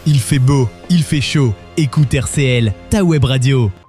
Il fait beau, il fait chaud. Écoute RCL, ta web radio.